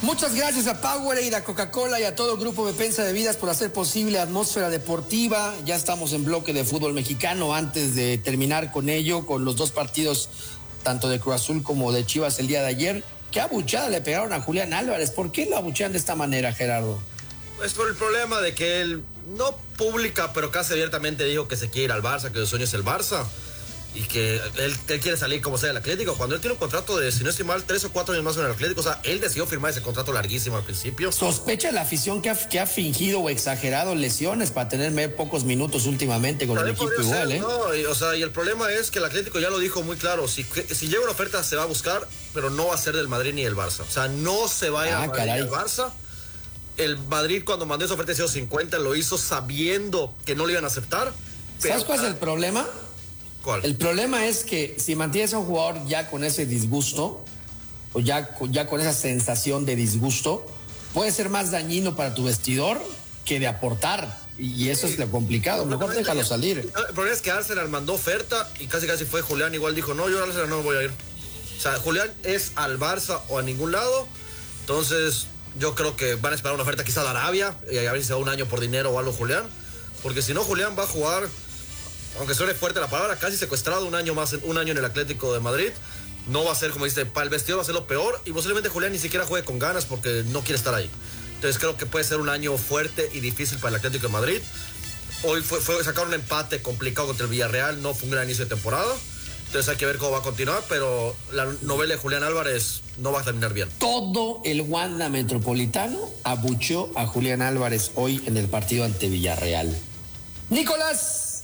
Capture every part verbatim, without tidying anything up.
Muchas gracias a Powerade, a Coca-Cola y a todo el Grupo Bepensa de Bebidas por hacer posible Atmósfera Deportiva. Ya estamos en bloque de fútbol mexicano. Antes de terminar con ello, con los dos partidos, tanto de Cruz Azul como de Chivas el día de ayer, ¿qué abuchada le pegaron a Julián Álvarez? ¿Por qué lo abuchean de esta manera, Gerardo? Pues por el problema de que él no pública, pero casi abiertamente dijo que se quiere ir al Barça, que su sueño es el Barça. Y que él, él quiere salir como sea del Atlético, cuando él tiene un contrato de, si no estoy mal, tres o cuatro años más en el Atlético. O sea, él decidió firmar ese contrato larguísimo al principio. Sospecha la afición que ha, que ha fingido o exagerado lesiones para tenerme pocos minutos últimamente con También el equipo igual, ser, ¿eh? No, y, o sea, y el problema es que el Atlético ya lo dijo muy claro, si, si llega una oferta se va a buscar, pero no va a ser del Madrid ni del Barça. O sea, no se vaya ah, a Madrid ni al Barça. El Madrid, cuando mandó esa oferta de ciento cincuenta, lo hizo sabiendo que no le iban a aceptar. ¿Sabes cuál es el problema? ¿Cuál? El problema es que si mantienes a un jugador ya con ese disgusto, o ya, ya con esa sensación de disgusto, puede ser más dañino para tu vestidor que de aportar. Y eso sí, es lo complicado. Mejor déjalo salir. El problema es que Arsenal mandó oferta y casi casi fue Julián. Igual dijo, no, yo al Arsenal no voy a ir. O sea, Julián es al Barça o a ningún lado. Entonces, yo creo que van a esperar una oferta quizá de Arabia. Y a ver si se va un año por dinero o algo Julián. Porque si no, Julián va a jugar, aunque suene fuerte la palabra, casi secuestrado un año más, un año en el Atlético de Madrid. No va a ser, como dice, para el vestidor va a ser lo peor. Y posiblemente Julián ni siquiera juegue con ganas porque no quiere estar ahí. Entonces creo que puede ser un año fuerte y difícil para el Atlético de Madrid. Hoy fue, fue sacar un empate complicado contra el Villarreal, no fue un gran inicio de temporada. Entonces hay que ver cómo va a continuar, pero la novela de Julián Álvarez no va a terminar bien. Todo el Wanda Metropolitano abucheó a Julián Álvarez hoy en el partido ante Villarreal. Nicolás,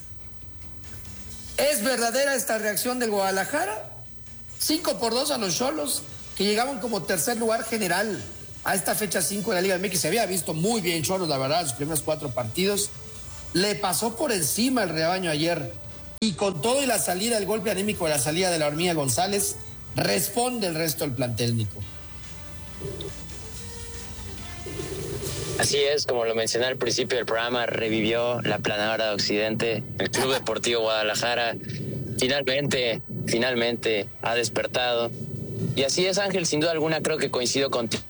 ¿es verdadera esta reacción del Guadalajara? cinco por dos a los Xolos, que llegaban como tercer lugar general a esta fecha cinco de la Liga M X. Se había visto muy bien Xolos, la verdad, los primeros cuatro partidos. Le pasó por encima el rebaño ayer. Y con todo y la salida, el golpe anímico de la salida de la Hormiga González, responde el resto del plantel, Nico. Así es, como lo mencioné al principio del programa, revivió la planadora de Occidente, el Club Deportivo Guadalajara. Finalmente, finalmente ha despertado. Y así es, Ángel, sin duda alguna creo que coincido contigo.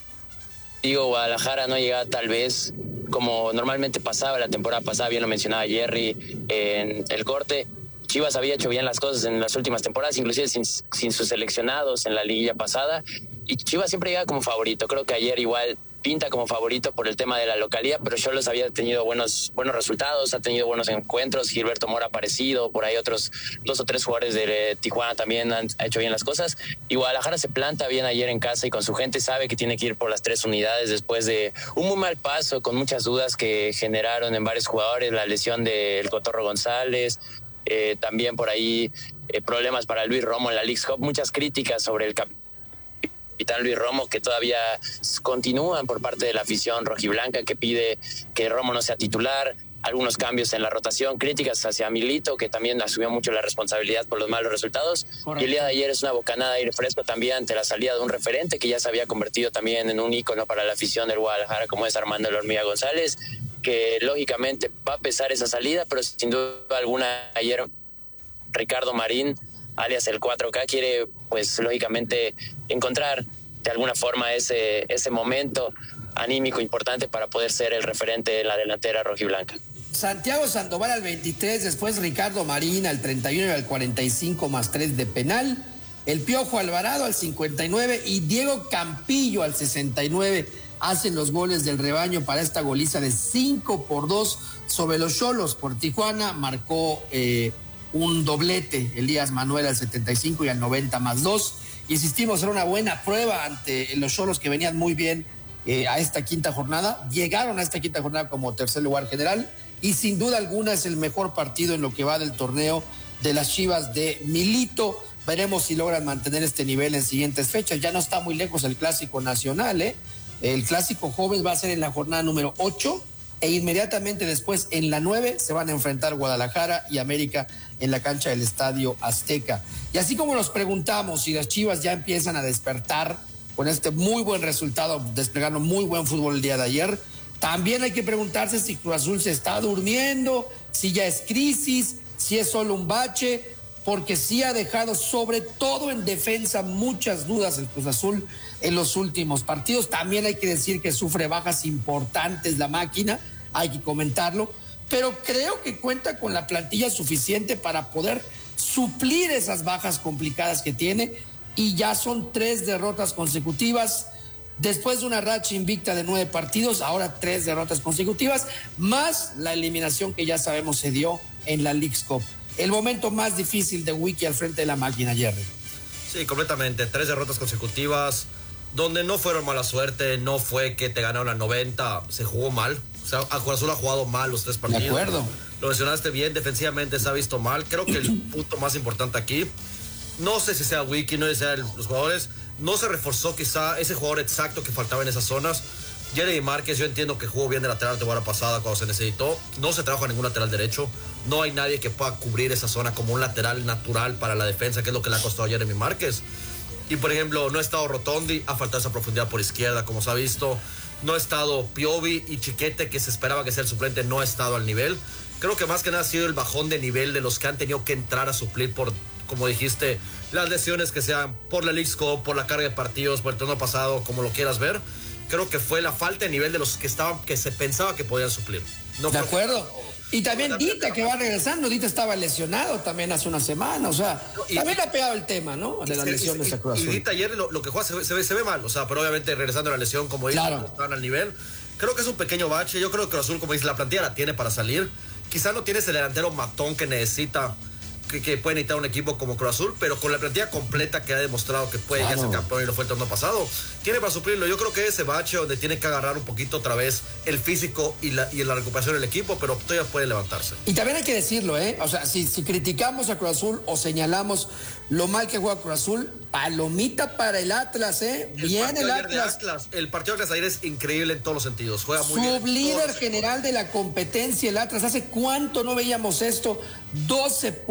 Guadalajara no llegaba tal vez como normalmente pasaba la temporada pasada, bien lo mencionaba Jerry en el corte. Chivas había hecho bien las cosas en las últimas temporadas, inclusive sin, sin sus seleccionados en la liguilla pasada, y Chivas siempre llega como favorito. Creo que ayer igual pinta como favorito por el tema de la localidad, pero Xolos había tenido buenos buenos resultados, ha tenido buenos encuentros. Gilberto Mora ha aparecido, por ahí otros dos o tres jugadores de Tijuana también han ha hecho bien las cosas, y Guadalajara se planta bien ayer en casa y con su gente sabe que tiene que ir por las tres unidades después de un muy mal paso, con muchas dudas que generaron en varios jugadores, la lesión del Cotorro González, eh, también por ahí eh, problemas para Luis Romo en la Leagues Cup, muchas críticas sobre el capitán capitán Luis Romo que todavía continúan por parte de la afición rojiblanca, que pide que Romo no sea titular, algunos cambios en la rotación, críticas hacia Milito, que también asumió mucho la responsabilidad por los malos resultados. Correcto. Y el día de ayer es una bocanada de aire fresco también ante la salida de un referente que ya se había convertido también en un ícono para la afición del Guadalajara, como es Armando La Hormiga González, que lógicamente va a pesar esa salida, pero sin duda alguna ayer Ricardo Marín, alias el cuatro K, quiere pues lógicamente encontrar de alguna forma ese, ese momento anímico importante para poder ser el referente de la delantera rojiblanca. Santiago Sandoval al veintitrés, después Ricardo Marín al treinta y uno y al cuarenta y cinco más tres de penal, el Piojo Alvarado al cincuenta y nueve y Diego Campillo al sesenta y nueve hacen los goles del rebaño para esta goliza de cinco por dos sobre los Xolos. Por Tijuana marcó eh, un doblete Elías Manuel al setenta y cinco y al noventa más dos. Insistimos, era una buena prueba ante los Xolos, que venían muy bien eh, a esta quinta jornada. Llegaron a esta quinta jornada como tercer lugar general y sin duda alguna es el mejor partido en lo que va del torneo de las Chivas de Milito. Veremos si logran mantener este nivel en siguientes fechas. Ya no está muy lejos el Clásico Nacional, ¿eh? El Clásico Joven va a ser en la jornada número ocho e inmediatamente después en la nueve se van a enfrentar Guadalajara y América en la cancha del Estadio Azteca. Y así como nos preguntamos si las Chivas ya empiezan a despertar con este muy buen resultado, desplegando muy buen fútbol el día de ayer, también hay que preguntarse si Cruz Azul se está durmiendo, si ya es crisis, si es solo un bache. porque sí ha dejado, sobre todo en defensa, muchas dudas el Cruz Azul en los últimos partidos. También hay que decir que sufre bajas importantes la máquina, hay que comentarlo, pero creo que cuenta con la plantilla suficiente para poder suplir esas bajas complicadas que tiene, y ya son tres derrotas consecutivas. Después de una racha invicta de nueve partidos, ahora tres derrotas consecutivas, más la eliminación que ya sabemos se dio en la Leagues Cup. El momento más difícil de Wiki al frente de la máquina, Jerry. Sí, completamente. Tres derrotas consecutivas, donde no fueron mala suerte, no fue que te ganaron a noventa, se jugó mal. O sea, Cruz Azul ha jugado mal los tres partidos. De acuerdo. Lo mencionaste bien, defensivamente se ha visto mal. Creo que el punto más importante aquí, no sé si sea Wiki, no sé si sea el, los jugadores, no se reforzó quizá ese jugador exacto que faltaba en esas zonas. Jeremy Márquez, yo entiendo que jugó bien de lateral la temporada pasada cuando se necesitó. No se trajo a ningún lateral derecho. No hay nadie que pueda cubrir esa zona como un lateral natural para la defensa, que es lo que le ha costado a Jeremy Márquez. Y por ejemplo, no ha estado Rotondi, ha faltado esa profundidad por izquierda, como se ha visto. No ha estado Piovi, y Chiquete, que se esperaba que sea el suplente, no ha estado al nivel. Creo que más que nada ha sido el bajón de nivel de los que han tenido que entrar a suplir por, como dijiste, las lesiones que sean por la Leagues Cup, por la carga de partidos, por el torneo pasado, como lo quieras ver. Creo que fue la falta de nivel de los que estaban, que se pensaba que podían suplir. No de fue... acuerdo. Y también Dita, que va regresando. Dita estaba lesionado también hace una semana. O sea, no, y, también ha pegado el tema, ¿no? De la lesión de esa Cruz Azul. Y Dita ayer lo, lo que juega se, se, ve, se ve mal. O sea, pero obviamente regresando a la lesión, como dice, claro, no estaban al nivel. Creo que es un pequeño bache. Yo creo que Cruz Azul, como dice, la plantilla la tiene para salir. Quizá no tienes el delantero matón que necesita, que, que puede necesitar un equipo como Cruz Azul, pero con la plantilla completa que ha demostrado que puede claro. ya ser campeón, y lo fue el torneo pasado, tiene para suplirlo. Yo creo que ese bache donde tiene que agarrar un poquito otra vez el físico y la, y la recuperación del equipo, pero todavía puede levantarse. Y también hay que decirlo, ¿eh? O sea, si, si criticamos a Cruz Azul o señalamos lo mal que juega Cruz Azul, palomita para el Atlas, ¿eh? El Bien el Atlas. Atlas. El partido de Atlas ayer es increíble en todos los sentidos. Juega muy bien. Sublíder general de la competencia, el Atlas. ¿Hace cuánto no veíamos esto? doce